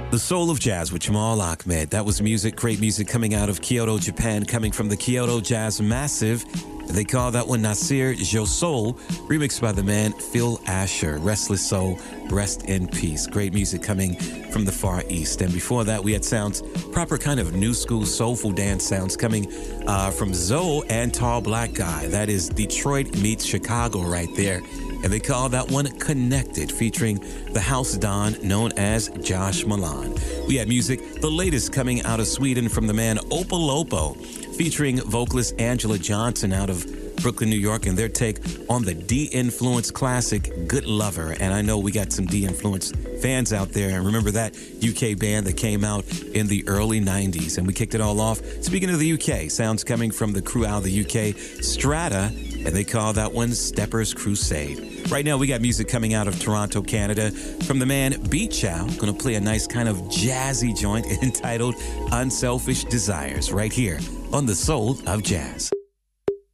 The Soul of Jazz with Jamal Ahmed. That was music, great music coming out of Kyoto, Japan, coming from the Kyoto Jazz Massive. They call that one Nasir Jo Soul, remixed by the man Phil Asher. Restless Soul, rest in peace. Great music coming from the Far East. And before that, we had sounds, proper kind of new school soulful dance sounds coming from Zoe and Tall Black Guy. That is Detroit meets Chicago right there. And they call that one Connected, featuring the house don known as Josh Milan. We had music, the latest coming out of Sweden from the man Opolopo, featuring vocalist Angela Johnson out of Brooklyn, New York, and their take on the D-Influence classic, Good Lover. And I know we got some D-Influence fans out there. And remember that UK band that came out in the early 90s. And we kicked it all off. Speaking of the UK, sounds coming from the crew out of the UK, Strata, and they call that one Steppers Crusade. Right now, we got music coming out of Toronto, Canada, from the man Beat Chow. Going to play a nice kind of jazzy joint entitled Unselfish Desires right here on The Soul of Jazz.